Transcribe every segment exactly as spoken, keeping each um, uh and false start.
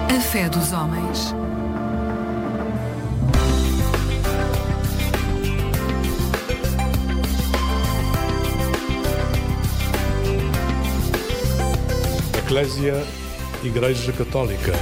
A fé dos homens. Eclésia, Igreja Católica.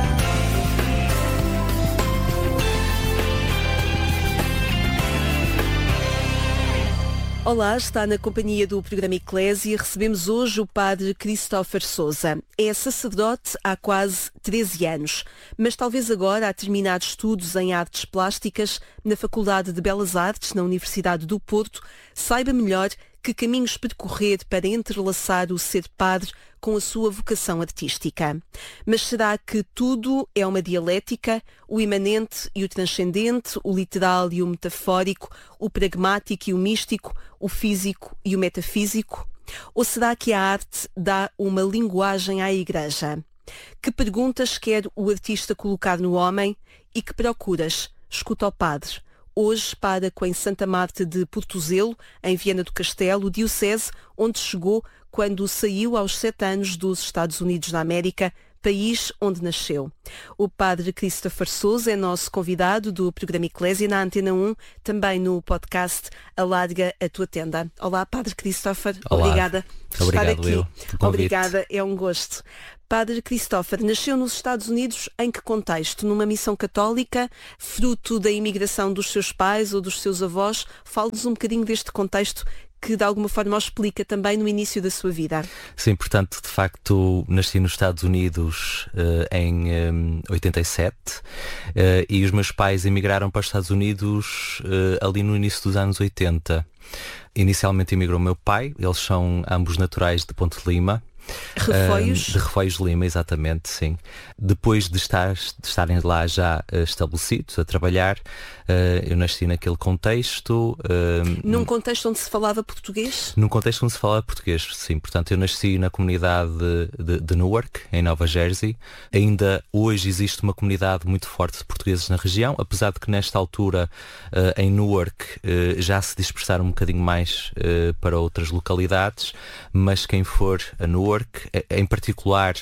Olá, está na companhia do programa Eclésia. Recebemos hoje o padre Christopher Sousa. É sacerdote há quase treze anos, mas talvez agora, a terminar estudos em artes plásticas na Faculdade de Belas Artes, na Universidade do Porto, saiba melhor que caminhos percorrer para entrelaçar o ser padre com a sua vocação artística. Mas será que tudo é uma dialética? O imanente e o transcendente, o literal e o metafórico, o pragmático e o místico, o físico e o metafísico? Ou será que a arte dá uma linguagem à Igreja? Que perguntas quer o artista colocar no homem e que procuras? Escuta ao padre. Hoje para com em Santa Marta de Portozelo, em Viana do Castelo, diocese onde chegou quando saiu aos sete anos dos Estados Unidos da América, país onde nasceu. O padre Christopher Sousa é nosso convidado do programa Eclésia na Antena um, também no podcast Alarga a Tua Tenda. Olá, padre Christopher. Olá. Obrigada por Obrigado, estar aqui. eu, Obrigada, é um gosto. Padre Christopher nasceu nos Estados Unidos em que contexto? Numa missão católica, fruto da imigração dos seus pais ou dos seus avós? Fale-nos um bocadinho deste contexto que de alguma forma o explica também no início da sua vida. Sim, portanto, de facto, nasci nos Estados Unidos uh, em um, oitenta e sete uh, e os meus pais emigraram para os Estados Unidos uh, ali no início dos anos oitenta. Inicialmente emigrou o meu pai, eles são ambos naturais de Ponte de Lima. Refóios? Um, de Refóios de Lima, exatamente, sim. Depois de, estar, de estarem lá já uh, estabelecidos, a trabalhar, uh, eu nasci naquele contexto. Uh, Num contexto onde se falava português? Num contexto onde se falava português, sim. Portanto, eu nasci na comunidade de, de Newark, em Nova Jersey. Ainda hoje existe uma comunidade muito forte de portugueses na região, apesar de que nesta altura, uh, em Newark, uh, já se dispersaram um bocadinho mais uh, para outras localidades, mas quem for a Newark, em particular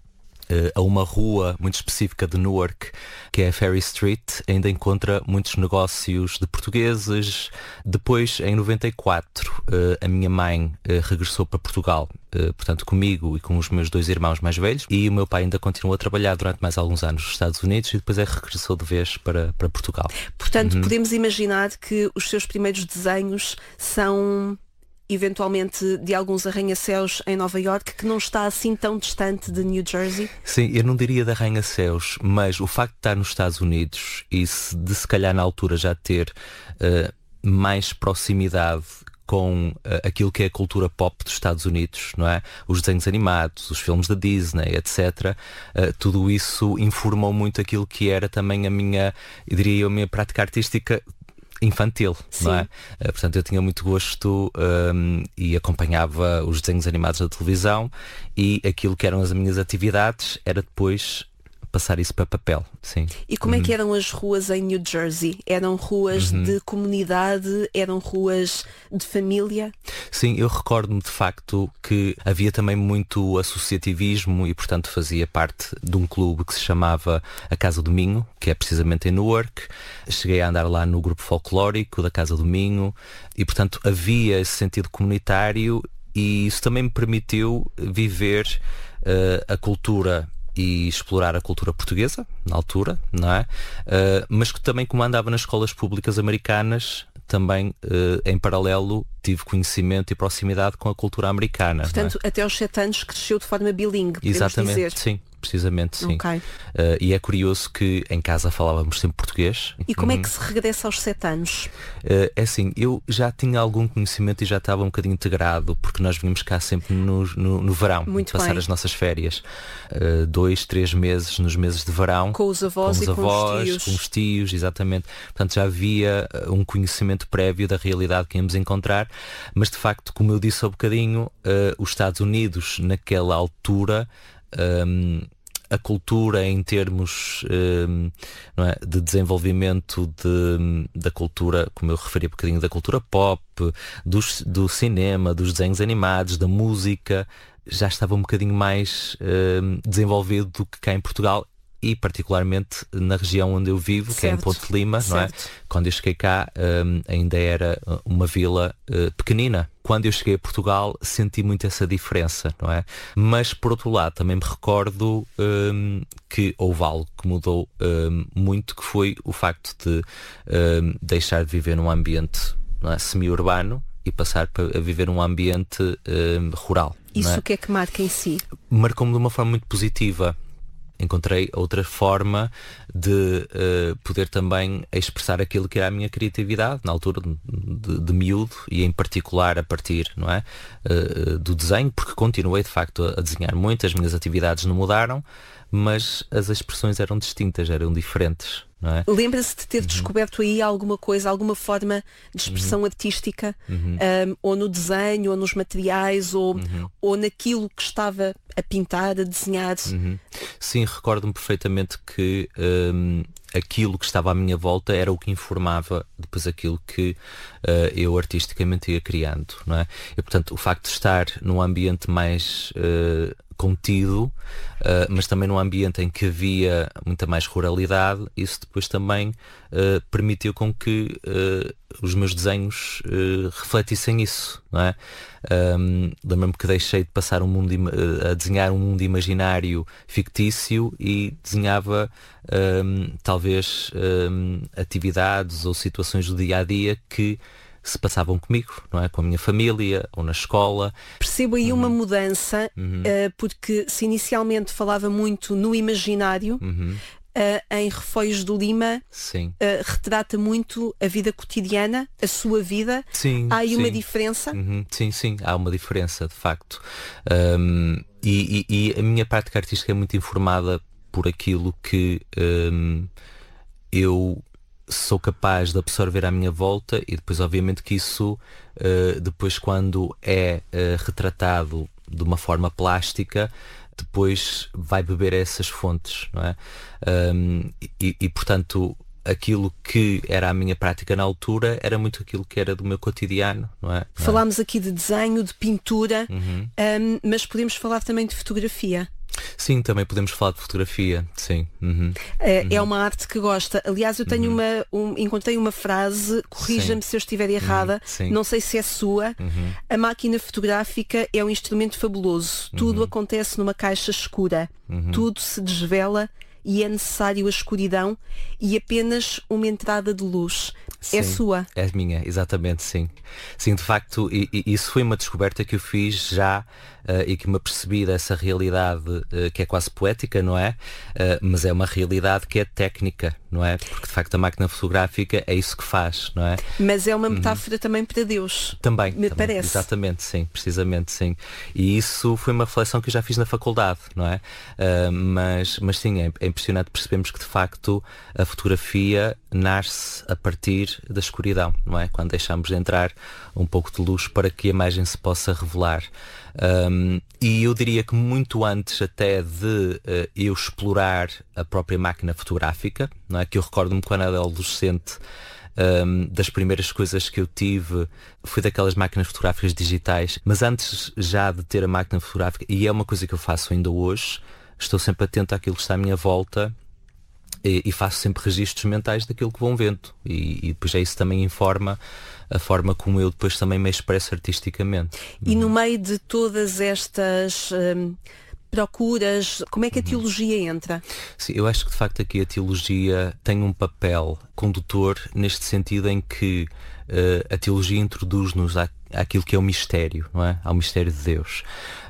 a uma rua muito específica de Newark, que é a Ferry Street, ainda encontra muitos negócios de portugueses. Depois, em noventa e quatro, a minha mãe regressou para Portugal, portanto comigo e com os meus dois irmãos mais velhos, e o meu pai ainda continuou a trabalhar durante mais alguns anos nos Estados Unidos e depois é regressou de vez para, para Portugal. Portanto, uhum. podemos imaginar que os seus primeiros desenhos são eventualmente de alguns arranha-céus em Nova Iorque, que não está assim tão distante de New Jersey? Sim, eu não diria de arranha-céus, mas o facto de estar nos Estados Unidos e se, de se calhar na altura já ter uh, mais proximidade com uh, aquilo que é a cultura pop dos Estados Unidos, não é? Os desenhos animados, os filmes da Disney, etcétera. Uh, tudo isso informou muito aquilo que era também a minha, eu diria, a minha prática artística infantil, Sim. não é? Uh, portanto, eu tinha muito gosto um, e acompanhava os desenhos animados da televisão, e aquilo que eram as minhas atividades era depois passar isso para papel, sim. E como uhum. é que eram as ruas em New Jersey? Eram ruas uhum. de comunidade? Eram ruas de família? Sim, eu recordo-me de facto que havia também muito associativismo e, portanto, fazia parte de um clube que se chamava a Casa do Minho, que é precisamente em Newark. Cheguei a andar lá no grupo folclórico da Casa do Minho e, portanto, havia esse sentido comunitário, e isso também me permitiu viver uh, a cultura e explorar a cultura portuguesa, na altura, não é? Uh, mas que também, como andava nas escolas públicas americanas, também, uh, em paralelo, tive conhecimento e proximidade com a cultura americana. Portanto, não é? até aos sete anos cresceu de forma bilingue, podemos Exatamente, dizer. sim. Precisamente, sim. Okay. Uh, e é curioso que em casa falávamos sempre português. E como uhum. é que se regressa aos sete anos? Uh, é assim, eu já tinha algum conhecimento e já estava um bocadinho integrado, porque nós vínhamos cá sempre no, no, no verão, Muito passar bem. as nossas férias. Uh, dois, três meses nos meses de verão. Com os avós com os e avós, com os tios. Com os tios, exatamente. Portanto, já havia um conhecimento prévio da realidade que íamos encontrar, mas de facto, como eu disse há um bocadinho, uh, os Estados Unidos, naquela altura, um, a cultura em termos um, não é, de desenvolvimento de, da cultura, como eu referi um bocadinho, da cultura pop, do, do cinema, dos desenhos animados, da música, já estava um bocadinho mais um, desenvolvido do que cá em Portugal. e particularmente na região onde eu vivo, certo. Que é em Ponte de Lima, certo. Não é? Quando eu cheguei cá um, ainda era uma vila uh, pequenina. Quando eu cheguei a Portugal senti muito essa diferença, não é? Mas por outro lado também me recordo um, que houve algo que mudou um, muito, que foi o facto de um, deixar de viver num ambiente, não é, semi-urbano e passar a viver num ambiente um, rural. Isso não é? O que é que marca em si? Marcou-me de uma forma muito positiva. Encontrei outra forma de uh, poder também expressar aquilo que era a minha criatividade na altura de, de, de miúdo, e em particular a partir, não é, uh, do desenho, porque continuei de facto a, a desenhar muito, as minhas atividades não mudaram, mas as expressões eram distintas, eram diferentes. Não é? Lembra-se de ter uhum. descoberto aí alguma coisa, alguma forma de expressão uhum. artística, uhum. um, ou no desenho, ou nos materiais, ou, uhum. ou naquilo que estava a pintar, a desenhar? Uhum. Sim, recordo-me perfeitamente que um, aquilo que estava à minha volta era o que informava depois aquilo que uh, eu artisticamente ia criando, não é? E portanto o facto de estar num ambiente mais uh, contido, uh, mas também num ambiente em que havia muita mais ruralidade, isso depois também uh, permitiu com que uh, os meus desenhos uh, refletissem isso, não é? Um, lembro-me que deixei de passar um mundo uh, a desenhar um mundo imaginário fictício e desenhava um, talvez um, atividades ou situações do dia-a-dia que se passavam comigo, não é? Com a minha família ou na escola. Percebo aí uhum. uma mudança, uhum. uh, porque se inicialmente falava muito no imaginário, uhum. uh, em Refóios do Lima, sim. Uh, retrata muito a vida cotidiana, a sua vida. Sim, há aí sim. uma diferença? Uhum. Sim, sim, há uma diferença, de facto. Um, e, e, e a minha prática artística é muito informada por aquilo que um, eu sou capaz de absorver à minha volta, e depois obviamente que isso uh, depois quando é uh, retratado de uma forma plástica, depois vai beber a essas fontes, não é? Um, e, e portanto aquilo que era a minha prática na altura era muito aquilo que era do meu cotidiano, não é? Falámos aqui de desenho, de pintura, uhum. um, mas podemos falar também de fotografia. Sim, também podemos falar de fotografia, sim. Uhum. É, uhum. é uma arte que gosta. Aliás, eu tenho uhum. uma, um, encontrei uma frase, corrija-me se eu estiver errada, uhum. não sei se é sua. Uhum. A máquina fotográfica é um instrumento fabuloso. Uhum. Tudo acontece numa caixa escura. Uhum. Tudo se desvela e é necessário a escuridão e apenas uma entrada de luz. Sim, é sua. É minha, exatamente, sim. Sim, de facto, e, e, isso foi uma descoberta que eu fiz já uh, e que me apercebi dessa realidade uh, que é quase poética, não é? Uh, mas é uma realidade que é técnica, não é? Porque de facto a máquina fotográfica é isso que faz, não é? Mas é uma metáfora uhum. também para Deus. Também, me também, parece. Exatamente, sim, precisamente, sim. E isso foi uma reflexão que eu já fiz na faculdade, não é? Uh, mas, mas sim, é, é impressionante percebermos que de facto a fotografia nasce a partir da escuridão, não é? Quando deixamos de entrar um pouco de luz para que a imagem se possa revelar. Um, e eu diria que muito antes até de uh, eu explorar a própria máquina fotográfica, não é? Que eu recordo-me quando era adolescente, um, das primeiras coisas que eu tive foi daquelas máquinas fotográficas digitais, mas antes já de ter a máquina fotográfica, e é uma coisa que eu faço ainda hoje, estou sempre atento àquilo que está à minha volta e, e faço sempre registros mentais daquilo que vão vendo, e, e depois isso também informa a forma como eu depois também me expresso artisticamente. E no meio de todas estas hum, procuras, como é que a teologia entra? Sim, eu acho que de facto aqui a teologia tem um papel condutor neste sentido em que uh, a teologia introduz-nos à, àquilo que é o mistério, não é? Ao mistério de Deus.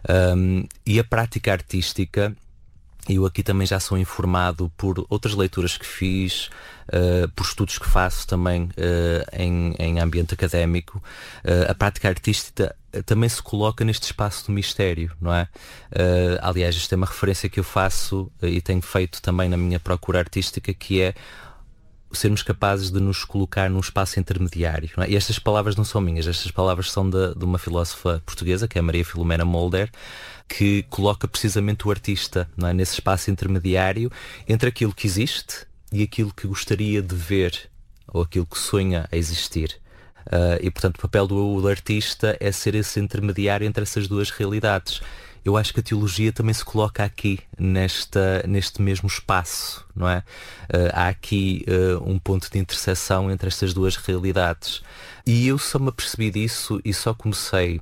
Um, e a prática artística, eu aqui também já sou informado por outras leituras que fiz, uh, por estudos que faço também uh, em, em ambiente académico. Uh, a prática artística também se coloca neste espaço do mistério, não é? Uh, aliás, isto é uma referência que eu faço uh, e tenho feito também na minha procura artística, que é sermos capazes de nos colocar num espaço intermediário, não é? E estas palavras não são minhas, estas palavras são de, de uma filósofa portuguesa, que é a Maria Filomena Mulder, que coloca precisamente o artista, não é? Nesse espaço intermediário entre aquilo que existe e aquilo que gostaria de ver, ou aquilo que sonha a existir. Uh, e portanto o papel do, do artista é ser esse intermediário entre essas duas realidades. eu acho que a teologia também se coloca aqui, nesta, neste mesmo espaço, não é? Uh, há aqui uh, um ponto de interseção entre estas duas realidades. E eu só me apercebi disso e só comecei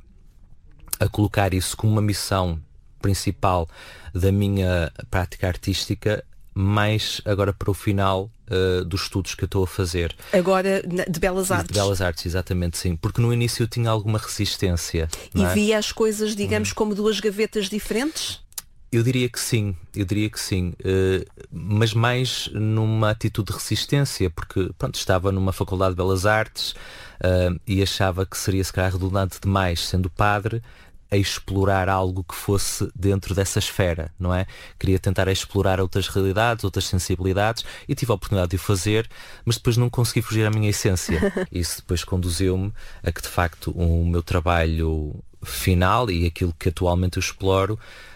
a colocar isso como uma missão principal da minha prática artística, mais agora para o final uh, dos estudos que eu estou a fazer. Agora de Belas Artes. De Belas Artes, exatamente, sim. Porque no início eu tinha alguma resistência. E é? via as coisas, digamos, hum. como duas gavetas diferentes? Eu diria que sim, eu diria que sim, uh, mas mais numa atitude de resistência, porque pronto, estava numa faculdade de Belas Artes uh, e achava que seria se calhar redundante demais, sendo padre, a explorar algo que fosse dentro dessa esfera, não é? Queria tentar explorar outras realidades, outras sensibilidades, e tive a oportunidade de o fazer, mas depois não consegui fugir à minha essência. Isso depois conduziu-me a que, de facto, o meu trabalho final e aquilo que atualmente eu exploro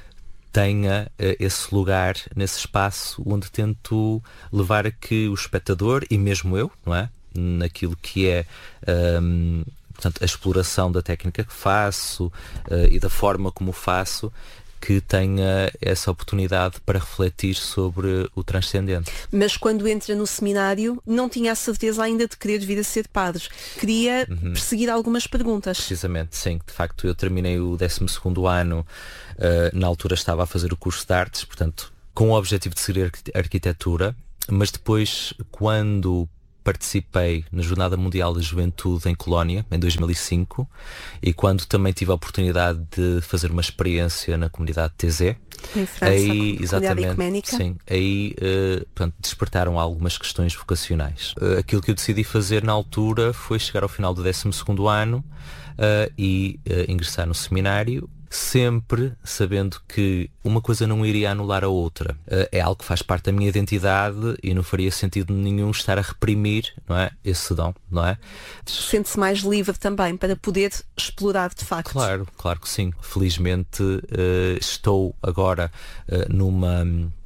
tenha uh, esse lugar nesse espaço onde tento levar a que o espectador, e mesmo eu, não é? Naquilo que é um, portanto, a exploração da técnica que faço uh, e da forma como faço, que tenha essa oportunidade para refletir sobre o transcendente. Mas quando entra no seminário, não tinha a certeza ainda de querer vir a ser padre. Queria uhum. perseguir algumas perguntas. Precisamente, sim. De facto, eu terminei o décimo segundo ano, uh, na altura estava a fazer o curso de artes, portanto, com o objetivo de seguir arquitetura, mas depois, quando participei na Jornada Mundial da Juventude em Colónia, em dois mil e cinco, e quando também tive a oportunidade de fazer uma experiência na comunidade T Z. Em França, aí, exatamente, ecuménica. Sim, aí uh, portanto, despertaram algumas questões vocacionais. Uh, aquilo que eu decidi fazer na altura foi chegar ao final do décimo segundo ano uh, e uh, ingressar no seminário, sempre sabendo que uma coisa não iria anular a outra. Uh, é algo que faz parte da minha identidade e não faria sentido nenhum estar a reprimir, não é, esse dom, não é? Sente-se mais livre também para poder explorar de facto. Claro, claro que sim. Felizmente uh, estou agora uh, numa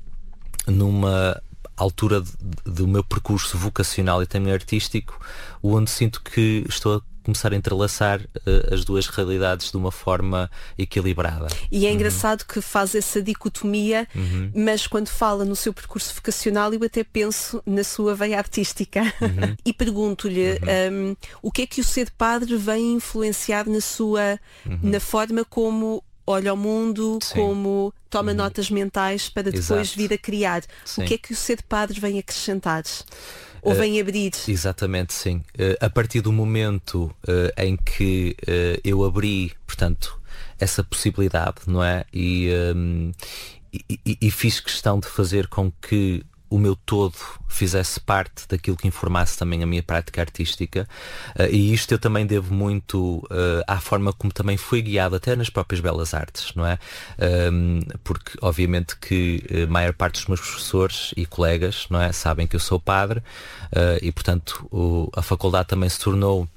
numa altura de, do meu percurso vocacional e também artístico, onde sinto que estou a começar a entrelaçar uh, as duas realidades de uma forma equilibrada. E é engraçado uhum. que faz essa dicotomia, uhum. mas quando fala no seu percurso vocacional, eu até penso na sua veia artística. Uhum. E pergunto-lhe uhum. um, o que é que o ser padre vem influenciar na sua, uhum. na forma como olha ao mundo, sim. como toma uhum. notas mentais para depois Exato. Vir a criar. Sim. O que é que o ser padre vem acrescentar? Ou vem abrir? Uh, exatamente, sim. Uh, a partir do momento uh, em que uh, eu abri, portanto, essa possibilidade, não é? E, um, e, e, e fiz questão de fazer com que o meu todo fizesse parte daquilo que informasse também a minha prática artística, uh, e isto eu também devo muito uh, à forma como também fui guiado até nas próprias Belas Artes, não é? Um, porque obviamente que a maior parte dos meus professores e colegas, não é, sabem que eu sou padre, uh, e portanto o, a faculdade também se tornou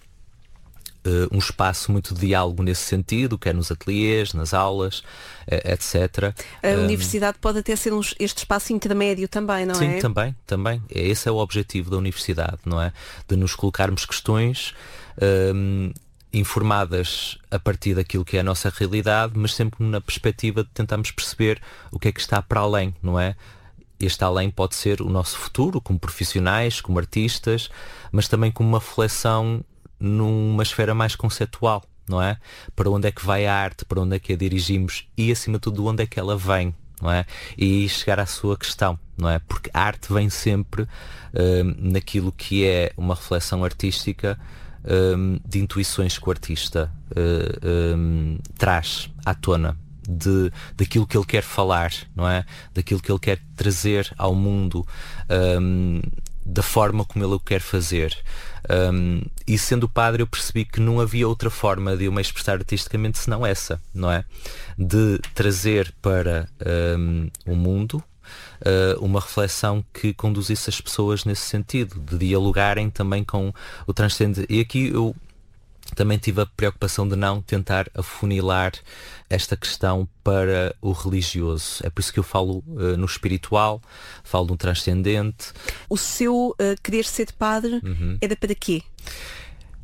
Uh, um espaço muito de diálogo nesse sentido, quer nos ateliês, nas aulas, uh, etcétera. A um, universidade pode até ser um, este espaço intermédio também, não sim, é? Sim, também, também. Esse é o objetivo da universidade, não é? De nos colocarmos questões um, informadas a partir daquilo que é a nossa realidade, mas sempre na perspectiva de tentarmos perceber o que é que está para além, não é? Este além pode ser o nosso futuro, como profissionais, como artistas, mas também como uma reflexão numa esfera mais conceitual, não é? Para onde é que vai a arte, para onde é que a dirigimos e, acima de tudo, onde é que ela vem, não é? E chegar à sua questão, não é? Porque a arte vem sempre um, naquilo que é uma reflexão artística, um, de intuições que o artista uh, um, traz à tona, de, daquilo que ele quer falar, não é? Daquilo que ele quer trazer ao mundo, um, da forma como ele o quer fazer. Um, e sendo padre eu percebi que não havia outra forma de eu me expressar artisticamente senão essa, não é? De trazer para um, o mundo uh, uma reflexão que conduzisse as pessoas nesse sentido, de dialogarem também com o transcendente. E aqui eu também tive a preocupação de não tentar afunilar esta questão para o religioso. É por isso que eu falo uh, no espiritual, falo no transcendente. O seu uh, querer ser padre uhum. era para quê?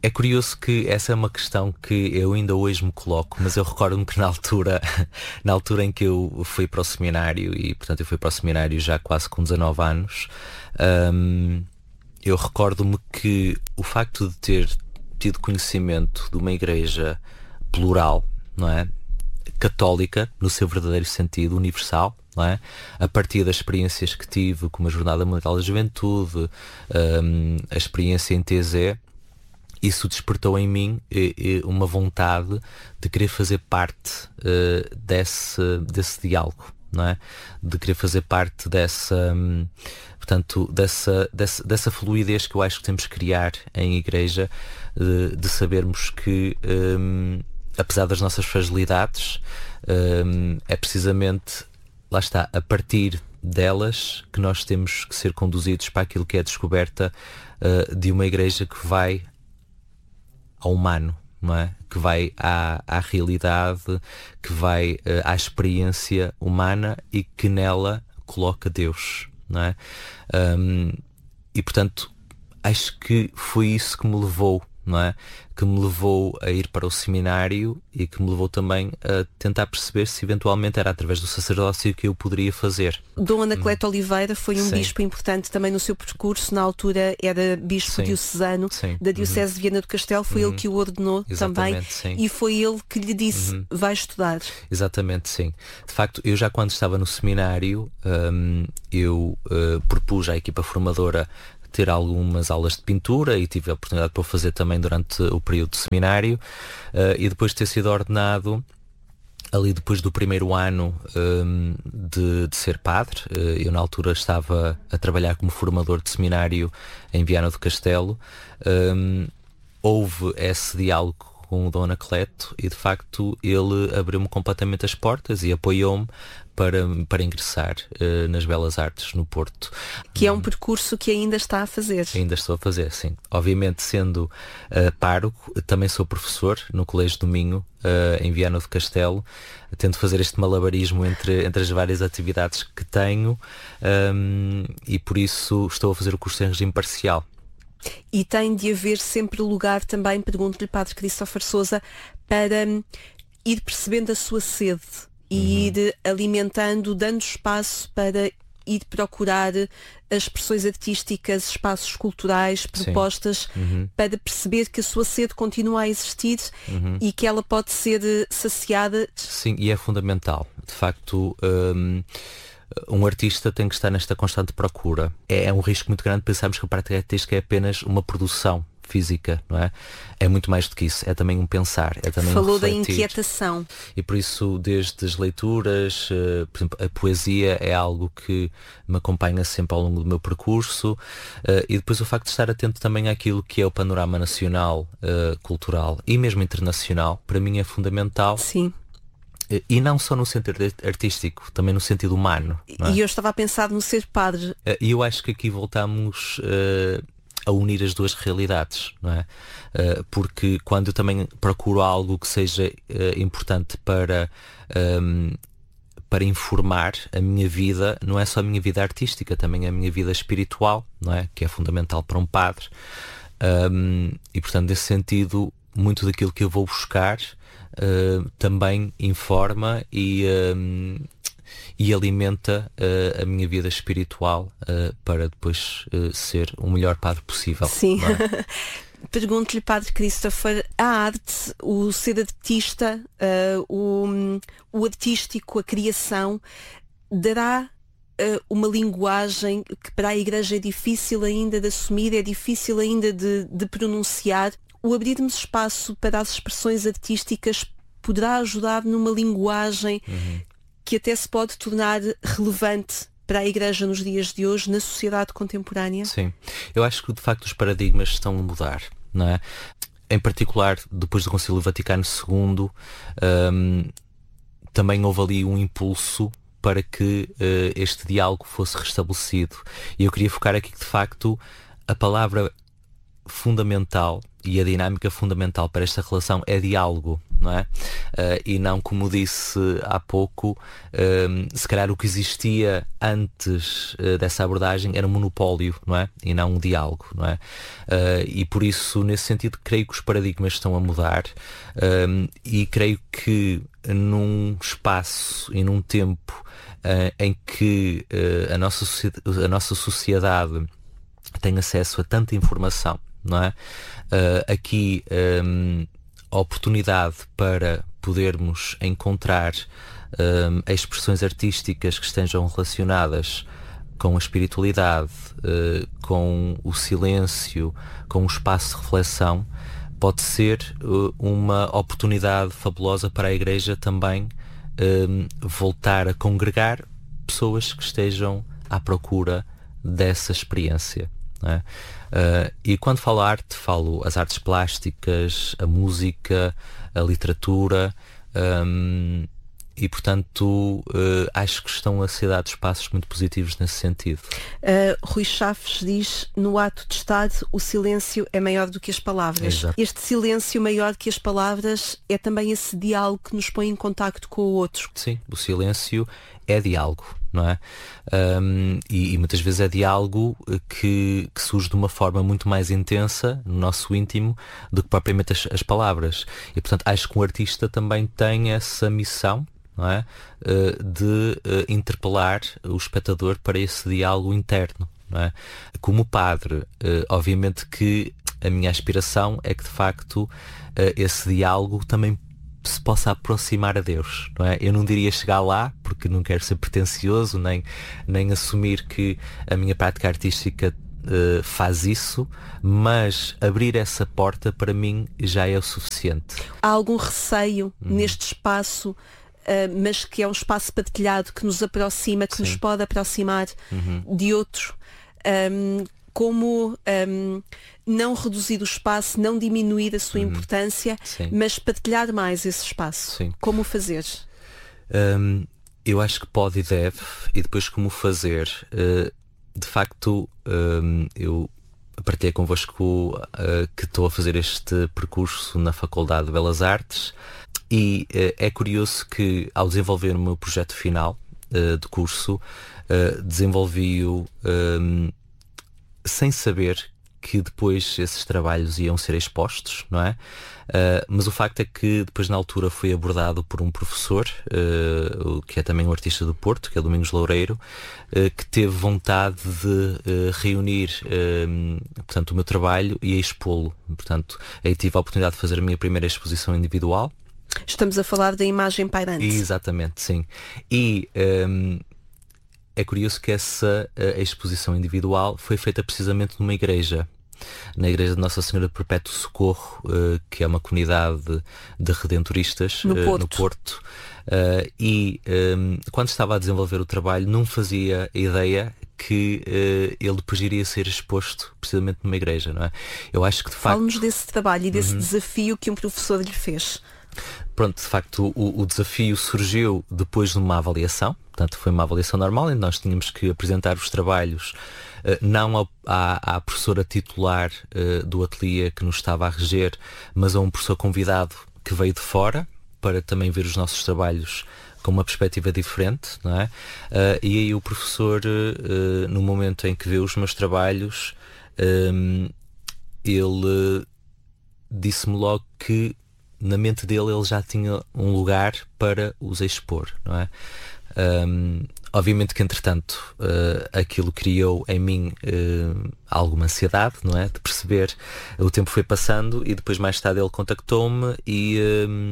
É curioso que essa é uma questão que eu ainda hoje me coloco, mas eu recordo-me que na altura, na altura em que eu fui para o seminário, e portanto eu fui para o seminário já quase com dezanove anos, hum, eu recordo-me que o facto de ter tido conhecimento de uma igreja plural, não é? Católica, no seu verdadeiro sentido, universal, não é? A partir das experiências que tive, como a Jornada Mundial da Juventude, hum, a experiência em T Z, isso despertou em mim eh, eh, uma vontade de querer fazer parte eh, desse, desse diálogo, não é? De querer fazer parte dessa, hum, portanto, dessa, dessa, dessa fluidez que eu acho que temos que criar em igreja, de, de sabermos que, hum, apesar das nossas fragilidades, hum, é precisamente, lá está, a partir delas que nós temos que ser conduzidos para aquilo que é a descoberta uh, de uma igreja que vai ao humano, não é? Que vai à, à realidade, que vai uh, à experiência humana e que nela coloca Deus, não é? Um, e portanto acho que foi isso que me levou, não é? Que me levou a ir para o seminário e que me levou também a tentar perceber se eventualmente era através do sacerdócio que eu poderia fazer. Dom Anacleto hum. Oliveira foi um Sim. bispo importante também no seu percurso. Na altura era bispo Sim. diocesano Sim. da Diocese de Viana do Castelo. Foi Uhum. ele que o ordenou também. Sim. E foi ele que lhe disse, Uhum. vai estudar. Exatamente, sim. De facto, eu já quando estava no seminário, hum, eu uh, propus à equipa formadora ter algumas aulas de pintura e tive a oportunidade para o fazer também durante o período de seminário, uh, e depois de ter sido ordenado, ali depois do primeiro ano um, de, de ser padre, uh, eu na altura estava a trabalhar como formador de seminário em Viana do Castelo, um, houve esse diálogo com o Dom Anacleto e de facto ele abriu-me completamente as portas e apoiou-me para, para ingressar uh, nas Belas Artes no Porto. Que é um percurso que ainda está a fazer. Ainda estou a fazer, sim. Obviamente sendo uh, pároco, também sou professor no Colégio do Minho, uh, em Viana do Castelo. Tento fazer este malabarismo entre, entre as várias atividades que tenho, um, e por isso estou a fazer o curso em regime parcial. E tem de haver sempre lugar também, pergunto-lhe, Padre Christopher Sousa, para um, ir percebendo a sua sede e uhum. ir alimentando, dando espaço para ir procurar as expressões artísticas, espaços culturais, propostas, uhum. para perceber que a sua sede continua a existir uhum. e que ela pode ser saciada. Sim, e é fundamental. De facto, um... um artista tem que estar nesta constante procura. É, é um risco muito grande pensarmos que a prática artística é apenas uma produção física, não é? É muito mais do que isso. É também um pensar, é também Falou um refletir. da inquietação. E por isso, desde as leituras, uh, por exemplo, a poesia é algo que me acompanha sempre ao longo do meu percurso, uh, e depois o facto de estar atento também àquilo que é o panorama nacional, uh, cultural e mesmo internacional, para mim é fundamental. Sim. E não só no sentido artístico, também no sentido humano. Não é? E eu estava a pensar no ser padre. E eu acho que aqui voltamos uh, a unir as duas realidades, não é? Uh, porque quando eu também procuro algo que seja uh, importante para, um, para informar a minha vida, não é só a minha vida artística, também a minha vida espiritual, não é? Que é fundamental para um padre. Um, e portanto, nesse sentido, muito daquilo que eu vou buscar Uh, também informa e, uh, e alimenta uh, a minha vida espiritual uh, para depois uh, ser o melhor padre possível. Sim. É? Pergunto-lhe, Padre Christopher, a arte, o ser artista, uh, o, o artístico, a criação, dará uh, uma linguagem que para a Igreja é difícil ainda de assumir, é difícil ainda de, de pronunciar. O abrirmos espaço para as expressões artísticas poderá ajudar numa linguagem uhum. que até se pode tornar relevante para a Igreja nos dias de hoje, na sociedade contemporânea? Sim, eu acho que de facto os paradigmas estão a mudar, não é? Em particular, depois do Concílio Vaticano segundo, um, também houve ali um impulso para que uh, este diálogo fosse restabelecido. E eu queria focar aqui que de facto a palavra fundamental e a dinâmica fundamental para esta relação é diálogo, não é? Uh, e não, como disse há pouco, uh, se calhar o que existia antes uh, dessa abordagem era um monopólio, não é? E não um diálogo, não é? Uh, e por isso, nesse sentido, creio que os paradigmas estão a mudar uh, e creio que num espaço e num tempo uh, em que uh, a, nossa a nossa sociedade tem acesso a tanta informação, não é? Uh, aqui um, a oportunidade para podermos encontrar um, expressões artísticas que estejam relacionadas com a espiritualidade, uh, com o silêncio, com o espaço de reflexão, pode ser uh, uma oportunidade fabulosa para a Igreja também um, voltar a congregar pessoas que estejam à procura dessa experiência. Não é? Uh, e quando falo arte, falo as artes plásticas, a música, a literatura, um, e portanto uh, acho que estão a ser dados passos muito positivos nesse sentido. Uh, Rui Chaves diz: no ato de estar, o silêncio é maior do que as palavras. Exato. Este silêncio maior que as palavras é também esse diálogo que nos põe em contacto com o outro. Sim, o silêncio é diálogo, não é? Um, e, e muitas vezes é diálogo que, que surge de uma forma muito mais intensa no nosso íntimo do que propriamente as, as palavras. E portanto acho que um artista também tem essa missão, não é? Uh, de uh, interpelar o espectador para esse diálogo interno, não é? Como padre, uh, obviamente que a minha aspiração é que de facto uh, esse diálogo também se possa aproximar a Deus, não é? Eu não diria chegar lá, porque não quero ser pretencioso, nem, nem assumir que a minha prática artística uh, faz isso, mas abrir essa porta para mim já é o suficiente. Há algum receio Uhum. neste espaço, uh, mas que é um espaço partilhado, que nos aproxima, que Sim. nos pode aproximar Uhum. de outro? Um, como um, não reduzir o espaço, não diminuir a sua Uhum. importância, Sim. mas partilhar mais esse espaço. Sim. Como fazer? Um, eu acho que pode e deve, e depois como fazer. Uh, de facto, um, eu partilhei convosco uh, que estou a fazer este percurso na Faculdade de Belas Artes e uh, é curioso que ao desenvolver o meu projeto final uh, de curso, uh, desenvolvi-o um, sem saber que depois esses trabalhos iam ser expostos, não é? Uh, mas o facto é que depois na altura foi abordado por um professor, uh, que é também um artista do Porto, que é o Domingos Loureiro, uh, que teve vontade de uh, reunir uh, portanto, o meu trabalho e a expô-lo. Portanto, aí tive a oportunidade de fazer a minha primeira exposição individual. Estamos a falar da imagem pairante. Exatamente, sim. E um, é curioso que essa a exposição individual foi feita precisamente numa igreja, na igreja de Nossa Senhora do Perpétuo Socorro, uh, que é uma comunidade de redentoristas no uh, Porto, no Porto. Uh, e um, quando estava a desenvolver o trabalho não fazia a ideia que uh, ele depois iria ser exposto precisamente numa igreja, não é? Eu acho que de facto... Fale-nos desse trabalho e desse Uhum. desafio que um professor lhe fez. Pronto, de facto o, o desafio surgiu depois de uma avaliação, portanto foi uma avaliação normal, em que nós tínhamos que apresentar os trabalhos uh, não ao, à, à professora titular uh, do ateliê que nos estava a reger, mas a um professor convidado que veio de fora para também ver os nossos trabalhos com uma perspectiva diferente, não é? Uh, e aí o professor, uh, no momento em que vê os meus trabalhos, um, ele disse-me logo que na mente dele ele já tinha um lugar para os expor, não é? Um, obviamente que entretanto uh, aquilo criou em mim uh, alguma ansiedade, não é? De perceber, o tempo foi passando e depois mais tarde ele contactou-me e, um,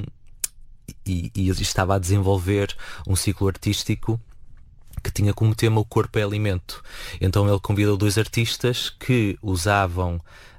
e, e estava a desenvolver um ciclo artístico que tinha como tema o corpo é alimento. Então ele convidou dois artistas que usavam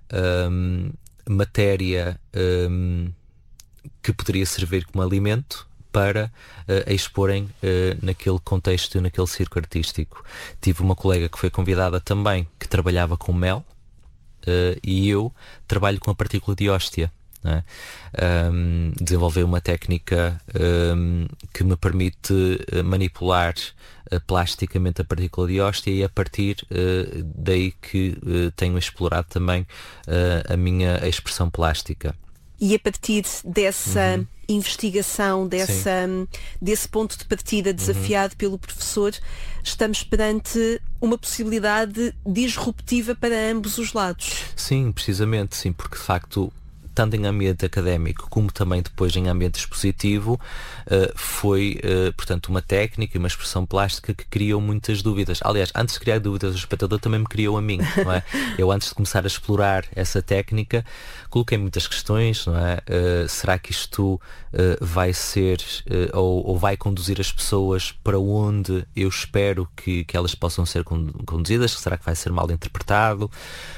um, matéria um, que poderia servir como alimento para uh, exporem uh, naquele contexto, naquele circo artístico. Tive uma colega que foi convidada também, que trabalhava com mel, uh, e eu trabalho com a partícula de hóstia. não é? Um, desenvolver uma técnica um, que me permite manipular uh, plasticamente a partícula de hóstia, e a partir uh, daí que uh, tenho explorado também uh, a minha expressão plástica. E a partir dessa uhum. investigação, dessa, desse ponto de partida desafiado uhum. pelo professor, estamos perante uma possibilidade disruptiva para ambos os lados. Sim, precisamente, sim, porque de facto, tanto em ambiente académico como também depois em ambiente expositivo, uh, foi, uh, portanto, uma técnica e uma expressão plástica que criou muitas dúvidas. Aliás, antes de criar dúvidas ao espectador, também me criou a mim, não é? Eu, antes de começar a explorar essa técnica, coloquei muitas questões, não é? Uh, será que isto uh, vai ser, uh, ou, ou vai conduzir as pessoas para onde eu espero que, que elas possam ser conduzidas? Será que vai ser mal interpretado?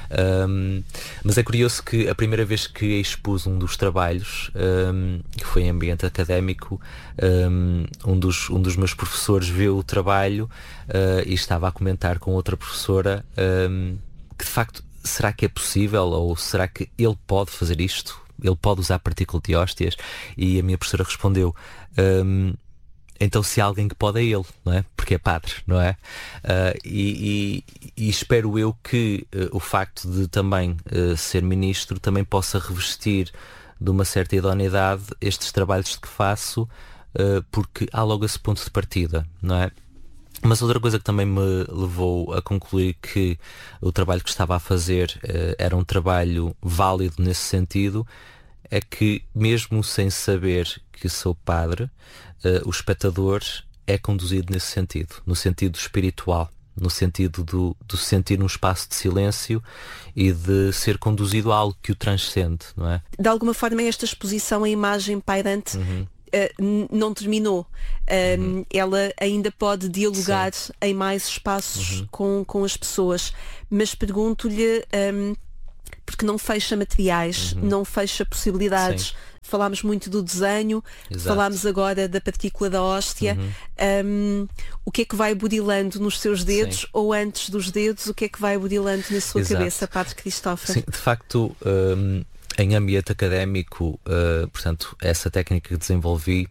Um, mas é curioso que a primeira vez que expus um dos trabalhos, um, que foi em ambiente académico, um, um, dos, um dos meus professores viu o trabalho uh, e estava a comentar com outra professora um, que de facto, será que é possível, ou será que ele pode fazer isto? Ele pode usar partícula de hóstias? E a minha professora respondeu, um, então se há alguém que pode é ele, não é? Porque é padre, não é? Uh, e, e, e espero eu que uh, o facto de também uh, ser ministro também possa revestir de uma certa idoneidade estes trabalhos que faço, uh, porque há logo esse ponto de partida, não é? Mas outra coisa que também me levou a concluir que o trabalho que estava a fazer uh, era um trabalho válido nesse sentido, é que mesmo sem saber que sou padre, uh, o espectador é conduzido nesse sentido, no sentido espiritual, no sentido do, do sentir um espaço de silêncio e de ser conduzido a algo que o transcende, não é? De alguma forma, esta exposição, a imagem pairante, uhum. uh, não terminou. Uh, uhum. Ela ainda pode dialogar Sim. em mais espaços uhum. com, com as pessoas, mas pergunto-lhe... Um, porque não fecha materiais, uhum. não fecha possibilidades. Sim. Falámos muito do desenho, Exato. Falámos agora da partícula da hóstia. Uhum. Um, o que é que vai burilando nos seus dedos, Sim. ou antes dos dedos, o que é que vai burilando na sua Exato. Cabeça, Padre Cristófaro? Sim, de facto, um, em ambiente académico, uh, portanto, essa técnica que desenvolvi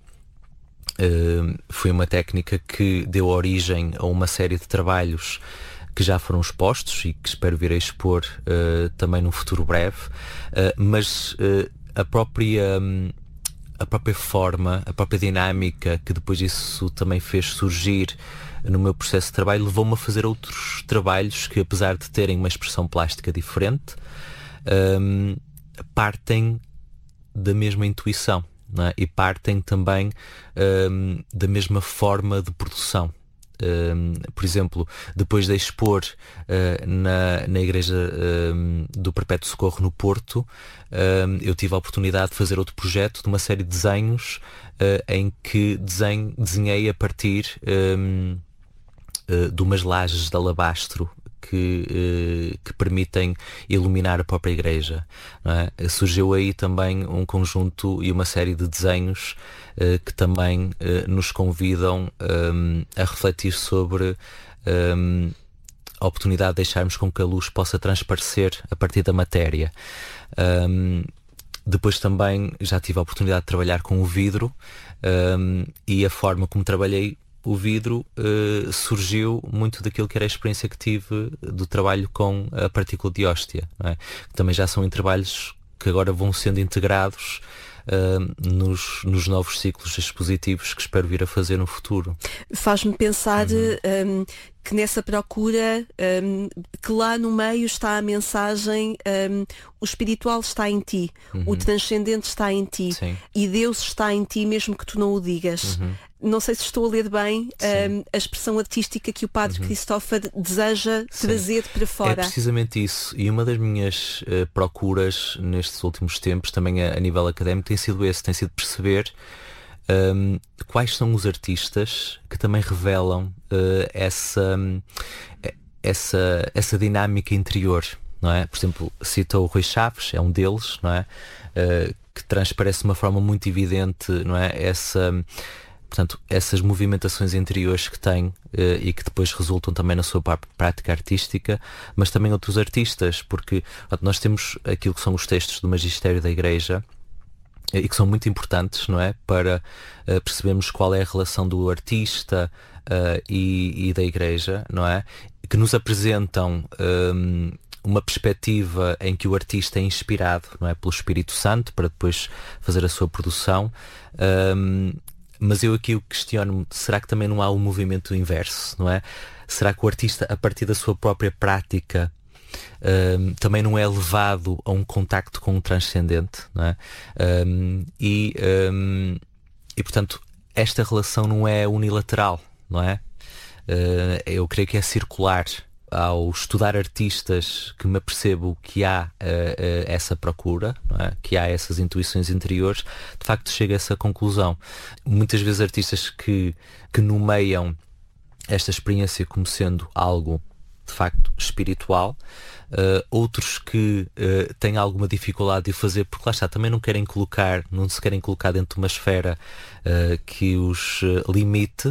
uh, foi uma técnica que deu origem a uma série de trabalhos que já foram expostos e que espero vir a expor uh, também num futuro breve, uh, mas uh, a própria um, a própria forma, a própria dinâmica que depois isso também fez surgir no meu processo de trabalho levou-me a fazer outros trabalhos que, apesar de terem uma expressão plástica diferente, um, partem da mesma intuição, não é? E partem também um, da mesma forma de produção. Um, por exemplo, depois de expor uh, na, na Igreja um, do Perpétuo Socorro no Porto, um, eu tive a oportunidade de fazer outro projeto de uma série de desenhos uh, em que desenho, desenhei a partir um, uh, de umas lajes de alabastro que, uh, que permitem iluminar a própria igreja, não é? Surgiu aí também um conjunto e uma série de desenhos uh, que também uh, nos convidam um, a refletir sobre um, a oportunidade de deixarmos com que a luz possa transparecer a partir da matéria. Um, depois também já tive a oportunidade de trabalhar com o vidro, um, e a forma como trabalhei o vidro uh, surgiu muito daquilo que era a experiência que tive do trabalho com a partícula de hóstia, não é? Que também já são em trabalhos que agora vão sendo integrados uh, nos, nos novos ciclos expositivos que espero vir a fazer no futuro. Faz-me pensar uhum. um, que nessa procura, um, que lá no meio está a mensagem, um, o espiritual está em ti, uhum. o transcendente está em ti, Sim. e Deus está em ti mesmo que tu não o digas. Uhum. Não sei se estou a ler bem um, a expressão artística que o Padre uhum. Cristófaro deseja Sim. trazer para fora. É precisamente isso. E uma das minhas uh, procuras nestes últimos tempos, também a, a nível académico, tem sido esse, tem sido perceber um, quais são os artistas que também revelam uh, essa, um, essa, essa dinâmica interior, não é? Por exemplo, cita o Rui Chaves, é um deles, não é? Uh, que transparece de uma forma muito evidente, não é? Essa... Portanto, essas movimentações interiores que tem uh, e que depois resultam também na sua prática artística, mas também outros artistas, porque portanto, nós temos aquilo que são os textos do magistério da Igreja, e que são muito importantes, não é? Para uh, percebermos qual é a relação do artista uh, e, e da Igreja, não é? Que nos apresentam um, uma perspectiva em que o artista é inspirado, não é? Pelo Espírito Santo para depois fazer a sua produção. Um, mas eu aqui o questiono, será que também não há um movimento inverso, não é? Será que o artista, a partir da sua própria prática, Um, também não é levado a um contacto com o transcendente, não é? Um, e, um, e portanto esta relação não é unilateral, não é? Uh, eu creio que é circular. Ao estudar artistas que me apercebo que há uh, uh, essa procura, não é? Que há essas intuições interiores, de facto chego a essa conclusão. Muitas vezes artistas que, que nomeiam esta experiência como sendo algo de facto espiritual, uh, outros que uh, têm alguma dificuldade de fazer, porque lá está, também não querem colocar, não se querem colocar dentro de uma esfera uh, que os uh, limite,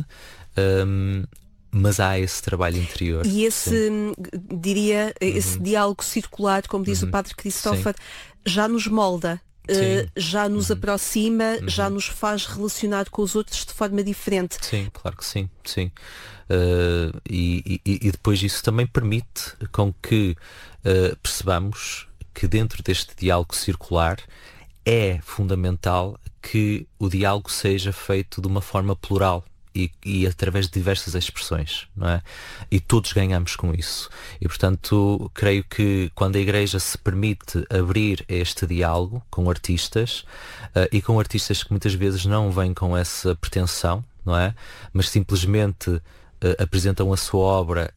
um, mas há esse trabalho interior. E esse, sim. diria, esse uhum. diálogo circular, como diz uhum. o Padre Christopher, sim. já nos molda. Uh, já nos uhum. aproxima, uhum. já nos faz relacionar com os outros de forma diferente. Sim, claro que sim, sim. Uh, e, e, e depois isso também permite com que uh, percebamos que dentro deste diálogo circular é fundamental que o diálogo seja feito de uma forma plural. E, e através de diversas expressões, não é? E todos ganhamos com isso. E, portanto, creio que quando a Igreja se permite abrir este diálogo com artistas, uh, e com artistas que muitas vezes não vêm com essa pretensão, não é? Mas simplesmente uh, apresentam a sua obra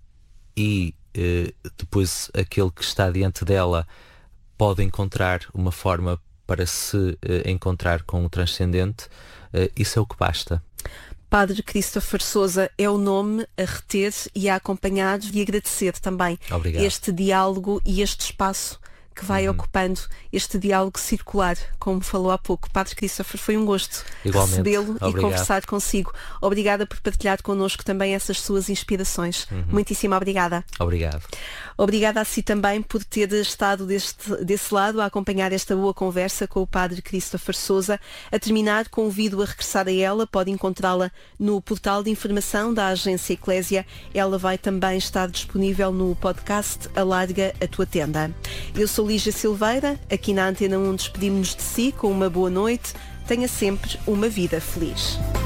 e uh, depois aquele que está diante dela pode encontrar uma forma para se uh, encontrar com o transcendente, uh, isso é o que basta. Padre Christopher Sousa é o nome a reter e a acompanhar e agradecer também. Obrigado. Este diálogo e este espaço que vai uhum. ocupando, este diálogo circular, como falou há pouco. Padre Christopher, foi um gosto recebê-lo e conversar consigo. Obrigada por partilhar connosco também essas suas inspirações. Uhum. Muitíssimo obrigada. Obrigado. Obrigada a si também por ter estado deste, desse lado a acompanhar esta boa conversa com o Padre Christopher Sousa. A terminar, convido a regressar a ela. Pode encontrá-la no portal de informação da Agência Eclésia. Ela vai também estar disponível no podcast Alarga a Tua Tenda. Eu sou Lígia Silveira, aqui na Antena um despedimos-nos de si com uma boa noite. Tenha sempre uma vida feliz.